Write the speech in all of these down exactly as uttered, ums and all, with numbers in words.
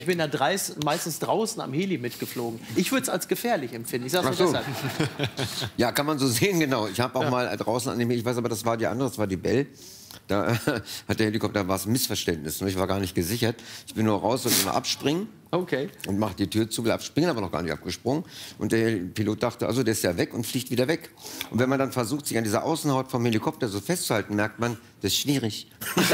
Ich bin da dreis, meistens draußen am Heli mitgeflogen. Ich würde es als gefährlich empfinden. Ich sage so. deshalb. Ja, kann man so sehen, genau. Ich habe auch ja. mal draußen an dem, ich weiß aber, das war die andere, das war die Bell. Da hat der Helikopter, war es ein Missverständnis. Ich war gar nicht gesichert. Ich bin nur raus und nur abspringen. Okay. Und macht die Tür zu, will abspringen, aber noch gar nicht abgesprungen. Und der Pilot dachte, also der ist ja weg und fliegt wieder weg. Und wenn man dann versucht, sich an dieser Außenhaut vom Helikopter so festzuhalten, merkt man, das ist schwierig.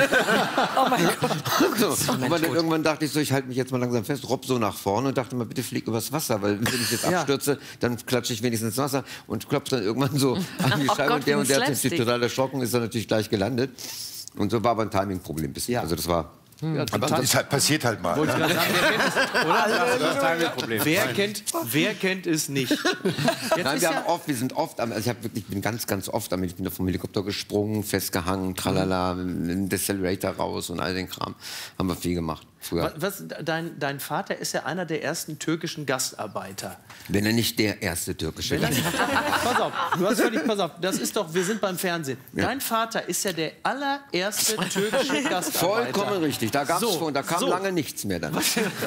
Oh mein Gott. So. Und dann irgendwann dachte ich so, ich halte mich jetzt mal langsam fest, robb so nach vorne und dachte mal, bitte flieg übers Wasser, weil wenn ich jetzt abstürze, ja. dann klatsche ich wenigstens ins Wasser und klopfe dann irgendwann so an die Scheibe. Oh Gott, und der, und der hat sich Slapstick. total erschrocken, ist dann natürlich gleich gelandet. Und so war aber ein Timing-Problem bisschen. Ja. Also das war... Ja, aber ist halt, passiert halt mal. Wollte Ne? ich sagen, wer kennt es, oder? Das Timing-Problem. Wer kennt, wer kennt es nicht? Jetzt Nein, ist wir, ja haben oft, wir sind oft, am, also ich, hab wirklich, ich bin ganz, ganz oft damit, ich bin da vom Helikopter gesprungen, festgehangen, tralala, mit dem Decelerator raus und all den Kram. Haben wir viel gemacht früher. Was, dein, dein Vater ist ja einer der ersten türkischen Gastarbeiter. Wenn er nicht der erste türkische Wenn er, pass auf, du hast völlig, pass auf, das ist doch, wir sind beim Fernsehen. Ja. Dein Vater ist ja der allererste türkische Gastarbeiter. Vollkommen richtig, da gab's So, schon, da kam so. lange nichts mehr dann.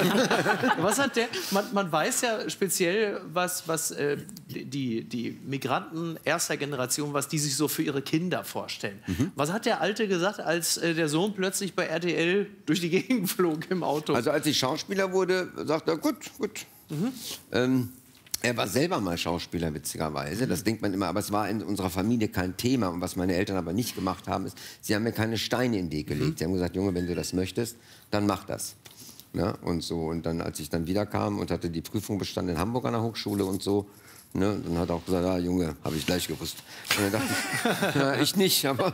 Was hat der? Man, man weiß ja speziell, was, was äh, die, die Migranten erster Generation, was die sich so für ihre Kinder vorstellen. Mhm. Was hat der Alte gesagt, als äh, der Sohn plötzlich bei R T L durch die Gegend flog im Auto? Also als ich Schauspieler wurde, sagte er, gut, gut. Mhm. Ähm, er war selber mal Schauspieler, witzigerweise. Das denkt man immer, aber es war in unserer Familie kein Thema. Und was meine Eltern aber nicht gemacht haben, ist, sie haben mir keine Steine in den Weg gelegt. Mhm. Sie haben gesagt, Junge, wenn du das möchtest, dann mach das. Ja, und so. Und dann, als ich dann wiederkam und hatte die Prüfung bestanden in Hamburg an der Hochschule und so, ne, dann hat er auch gesagt, ah, Junge, habe ich gleich gewusst. Und dann dachte ich, ja, ich nicht, aber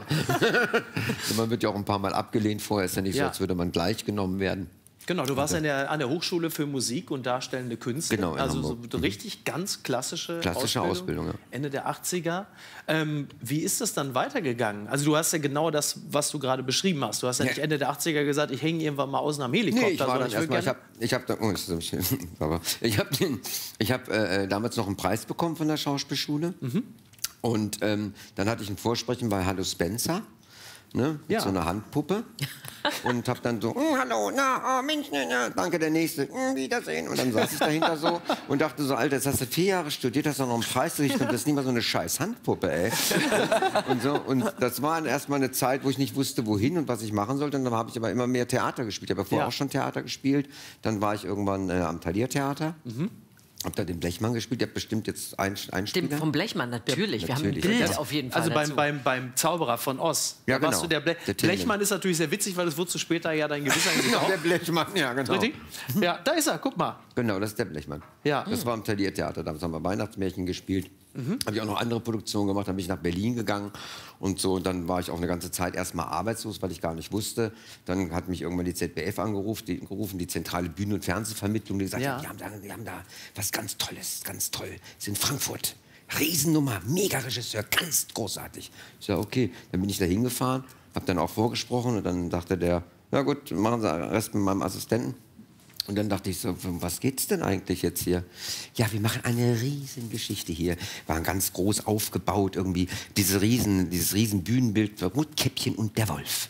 man wird ja auch ein paar Mal abgelehnt vorher. Ist ja nicht Ja. so, als würde man gleich genommen werden. Genau, du warst an der, an der Hochschule für Musik und Darstellende Künste. Genau, in also so Hamburg. richtig ganz klassische, Klassische Ausbildung, Ausbildung, ja. Ende der achtziger. Ähm, wie ist das dann weitergegangen? Also du hast ja genau das, was du gerade beschrieben hast. Du hast ja, Ja. nicht Ende der achtziger gesagt, ich hänge irgendwann mal außen am Helikopter. Nee, ich war sondern dann ich will erstmal, ich gerne- habe ich hab da, oh, ist aber ich habe ich hab, äh, damals noch einen Preis bekommen von der Schauspielschule. Mhm. Und ähm, dann hatte ich ein Vorsprechen bei Hallo Spencer. Ne, mit Ja. so einer Handpuppe und hab dann so, mm, hallo, na, oh, Mensch, na, na, danke, der Nächste, mm, Wiedersehen. Und dann saß ich dahinter so und dachte so, Alter, jetzt hast du vier Jahre studiert, hast du noch einen Preis gekriegt und das ist nicht mal so eine scheiß Handpuppe, ey. Und, so, und das war erstmal eine Zeit, wo ich nicht wusste, wohin und was ich machen sollte. Und dann habe ich aber immer mehr Theater gespielt. Ich habe ja vorher Ja. auch schon Theater gespielt. Dann war ich irgendwann äh, am Thalia-Theater. Mhm. Hab da den Blechmann gespielt, der hat bestimmt jetzt ein Einspieler. Dem vom Blechmann, natürlich. Wir haben ein Natürlich. Bild Ja. auf jeden Fall Also beim, dazu. beim, beim Zauberer von Oz. Ja, Da warst genau. du der Ble Der Tim Blechmann ist natürlich sehr witzig, weil das wurdest du später ja dein Gewissen Genau, auch. der Blechmann, ja, genau. Richtig? Ja, da ist er, guck mal. Genau, das ist der Blechmann. Ja. Das war im Thalia-Theater, damals haben wir Weihnachtsmärchen gespielt. Mhm. Habe ich auch noch andere Produktionen gemacht, dann bin ich nach Berlin gegangen und so. Dann war ich auch eine ganze Zeit erstmal arbeitslos, weil ich gar nicht wusste. Dann hat mich irgendwann die Z B F angerufen, die, gerufen, die zentrale Bühnen- und Fernsehvermittlung, die gesagt Ja. hat, die haben, da, die haben da was ganz Tolles, ganz toll. Ist in Frankfurt. Riesennummer, mega Regisseur, ganz großartig. Ich sage, okay, dann bin ich da hingefahren, habe dann auch vorgesprochen und dann dachte der, ja gut, machen Sie den Rest mit meinem Assistenten. Und dann dachte ich so, um was geht's denn eigentlich jetzt hier? Ja, wir machen eine riesen Geschichte hier. War ganz groß aufgebaut irgendwie. Diese riesen, dieses riesen Bühnenbild, Rotkäppchen und der Wolf.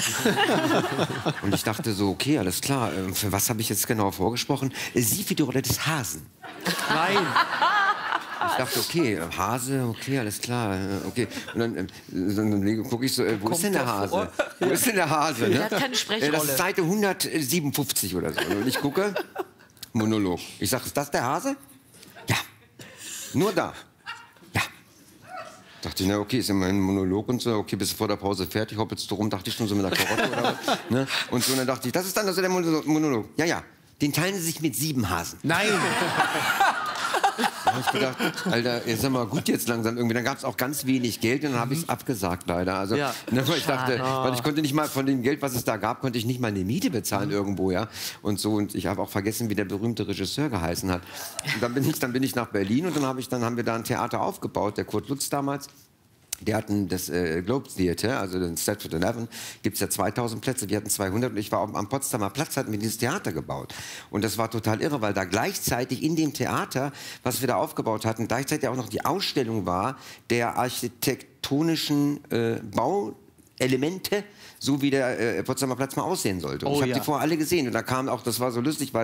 Und ich dachte so, okay, alles klar. äh, Für was habe ich jetzt genau vorgesprochen? Äh, Sie für die Rolle des Hasen. Nein. Ich dachte, okay, äh, Hase, okay, alles klar, äh, okay. Und dann, äh, dann gucke ich so, äh, wo ist denn der Hase? Wo ist denn der Hase? Ne? Der hat keine Sprechrolle. Äh, Das ist Seite hundertsiebenundfünfzig oder so. Und ich gucke, Monolog. Ich sage, ist das der Hase? Ja. Nur da. Ja. Dachte ich, na okay, ist immer ein Monolog und so, okay, bist du vor der Pause fertig, hoppelst du rum, dachte ich schon so mit einer Karotte oder was. Ne? Und so, und dann dachte ich, das ist dann also der Mono- Monolog. Ja, ja, den teilen sie sich mit sieben Hasen. Nein. Da habe ich gedacht, Alter, jetzt sag mal gut jetzt langsam irgendwie. Dann gab es auch ganz wenig Geld und dann habe ich es abgesagt leider. Also, Ja. ne, weil ich dachte, weil ich konnte nicht mal von dem Geld, was es da gab, konnte ich nicht mal eine Miete bezahlen irgendwo, ja. Und so, und ich habe auch vergessen, wie der berühmte Regisseur geheißen hat. Und dann bin ich, dann bin ich nach Berlin und dann habe ich, dann haben wir da ein Theater aufgebaut, der Kurt Lutz damals. Die hatten das äh, Globe Theater, also den Stratford on Avon, gibt es ja zweitausend Plätze, wir hatten zweihundert und ich war am, am Potsdamer Platz, hatten wir dieses Theater gebaut. Und das war total irre, weil da gleichzeitig in dem Theater, was wir da aufgebaut hatten, gleichzeitig auch noch die Ausstellung war der architektonischen äh, Bauelemente, so wie der äh, Potsdamer Platz mal aussehen sollte. Und Oh, ich habe ja. die vorher alle gesehen und da kam auch, das war so lustig, weil